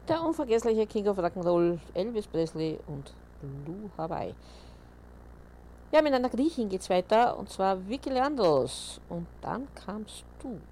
Der unvergessliche King of Rock'n'Roll, Elvis Presley und Blue Hawaii. Ja, mit einer Griechin geht's weiter, und zwar Vicky Leandros. Und dann kamst du.